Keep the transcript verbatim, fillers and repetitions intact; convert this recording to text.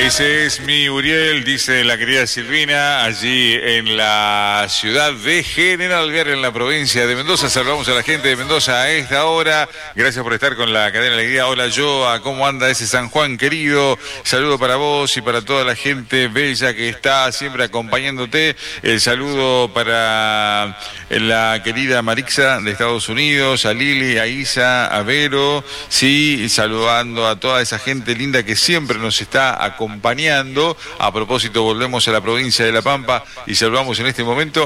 Ese es mi Uriel, dice la querida Silvina, allí en la ciudad de General Alvear, en la provincia de Mendoza. Saludamos a la gente de Mendoza a esta hora. Gracias por estar con la cadena Alegría. Hola, Joa, ¿cómo anda ese San Juan querido? Saludo para vos y para toda la gente bella que está siempre acompañándote. El saludo para la querida Marixa de Estados Unidos, a Lili, a Isa, a Vero, sí, saludando a toda esa gente linda que siempre nos está acompañando. A propósito, volvemos a la provincia de La Pampa y saludamos en este momento